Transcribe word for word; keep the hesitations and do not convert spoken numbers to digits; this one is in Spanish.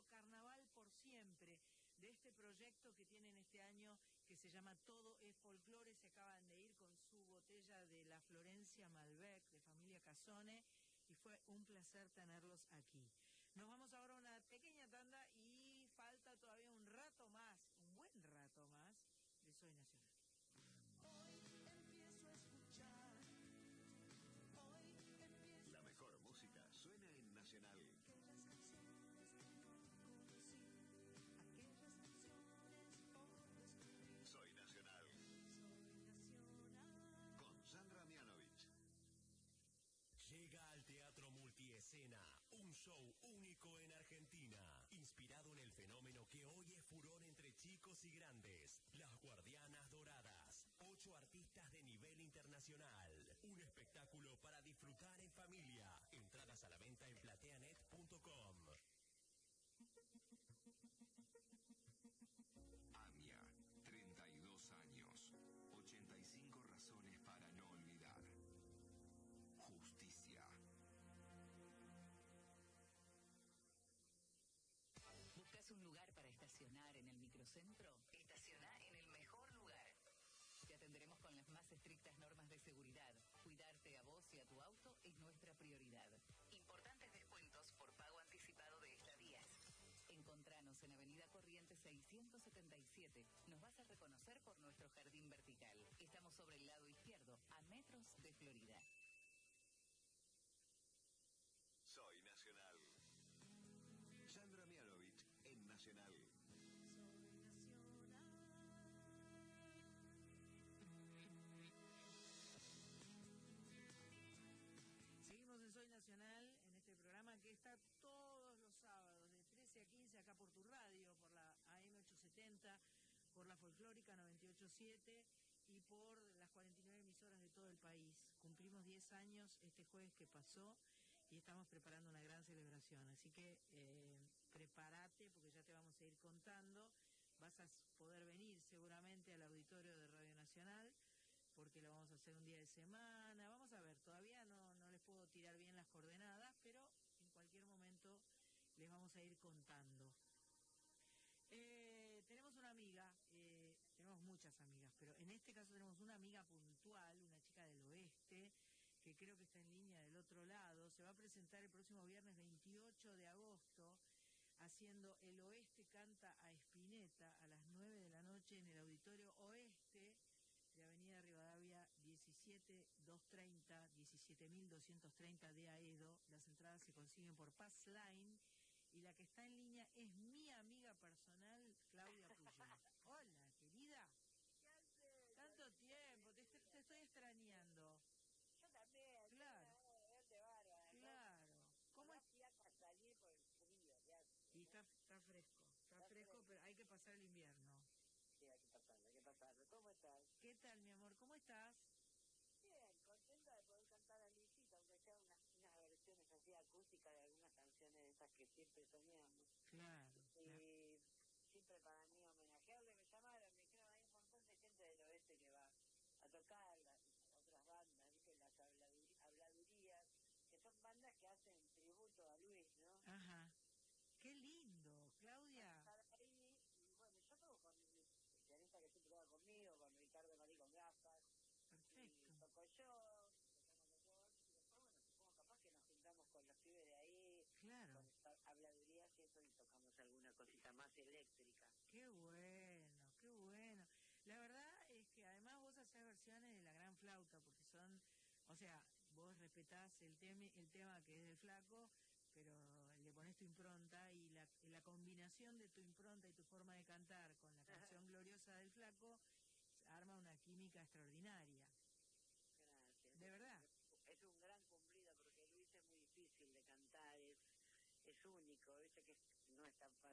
Carnaval por Siempre, de este proyecto que tienen este año que se llama Todo es Folclore. Se acaban de ir con su botella de la Florencia Malbec de familia Casone y fue un placer tenerlos aquí. Nos vamos ahora a una pequeña tanda y falta todavía un rato más, un buen rato más de Soy Nacional. Hoy empiezo a escuchar. Hoy empiezo. La mejor música suena en Nacional. Aquellas canciones que no conocí, aquellas canciones por descubrir. Soy Nacional. Soy Nacional. Con Sandra Mianovich. Llega al Teatro Multiescena, un show único en Argentina, inspirado en el fenómeno que hoy es furor entre chicos y grandes, Las Guardianas Doradas, ocho artistas de nivel internacional, un espectáculo para disfrutar en familia, entradas a la venta en plateanet punto com. AMIA, treinta y dos años, ochenta y cinco razones para no olvidar. Justicia. ¿Buscas un lugar para estacionar en el microcentro? Estaciona en el mejor lugar. Te atenderemos con las más estrictas normas de seguridad. Cuidarte a vos y a tu auto es nuestra prioridad. Importantes descuentos por pago anticipado de estadías. Encontranos en Avenida Corrientes seiscientos setenta y siete. Nos vas a reconocer por nuestro jardín vertical. Estamos sobre el lado izquierdo, a metros de Florida. Soy Nacional. Sandra Mianovich en Nacional. Soy Nacional. Seguimos en Soy Nacional, en este programa que está todos los sábados de trece a quince acá por tu radio, por la A M ochocientos setenta, por la Folclórica noventa y ocho punto siete y por las cuarenta y nueve emisoras de todo el país. Cumplimos diez años este jueves que pasó y estamos preparando una gran celebración, así que eh, prepárate porque ya te vamos a ir contando. Vas a poder venir seguramente al auditorio de Radio Nacional porque lo vamos a hacer un día de semana. Vamos a ver, todavía no, no les puedo tirar bien las coordenadas, pero en cualquier momento les vamos a ir contando. Eh, tenemos una amiga, eh, tenemos muchas amigas, pero en este caso tenemos una amiga puntual, una chica del oeste, que creo que está en línea del otro lado. Se va a presentar el próximo viernes veintiocho de agosto, haciendo El Oeste Canta a Spinetta a las nueve de la noche en el Auditorio Oeste de Avenida Rivadavia diecisiete mil doscientos treinta, diecisiete mil doscientos treinta de Aedo. Las entradas se consiguen por Pass Line y la que está en línea es mi amiga personal, Claudia Puyo. Hola, querida. ¿Qué haces? Tanto tiempo, te, te estoy extrañando. Yo también. Claro. Verte bárbara. Claro. ¿Cómo es? A salir por el frío, ya. Y está, está fresco, está, Está fresco, fresco. pero hay que pasar el invierno. Sí, hay que pasarlo, hay que pasarlo. ¿Cómo estás? ¿Qué tal, mi amor? ¿Cómo estás? Bien, contenta de poder cantar a Luisita, aunque sea unas, unas versiones así acústicas de algunas canciones de esas que siempre soñamos. Claro. Y claro. siempre para mí homenajearle, me llamaron, me dijeron, hay un montón de gente del oeste que va a tocar, las otras bandas, ¿viste? Las habladurías, habladurías, que son bandas que hacen tributo a Luis, ¿no? Ajá. Qué lindo, Claudia. Estar ahí, y bueno, yo toco con mi pianista que siempre toca conmigo, con Ricardo Marí con gafas. Perfecto. Y toco yo, tocamos los dos, y después, bueno, supongo capaz que nos juntamos con los pibes de ahí, Claro. con esta habladuría, y eso, y tocamos alguna cosita más eléctrica. Qué bueno, qué bueno. La verdad es que además vos hacés versiones de La Gran Flauta, porque son, o sea, vos respetás el, teme, el tema que es del Flaco, pero le pones tu impronta y la, la combinación de tu impronta y tu forma de cantar con la canción gloriosa del Flaco arma una química extraordinaria. Gracias. ¿De verdad? Es un gran cumplido porque Luis es muy difícil de cantar, es, es único, viste que no es tan fácil.